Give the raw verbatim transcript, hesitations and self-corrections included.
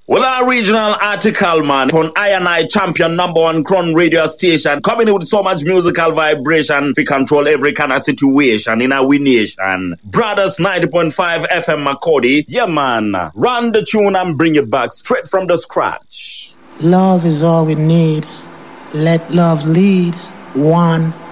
Well, our regional article, man, on I and I champion number one crown radio station, coming with so much musical vibration, we control every kind of situation in our nation. Brothers ninety point five F M Makodi, yeah, man, run the tune and bring it back straight from the scratch. Love is all we need. Let love lead. One.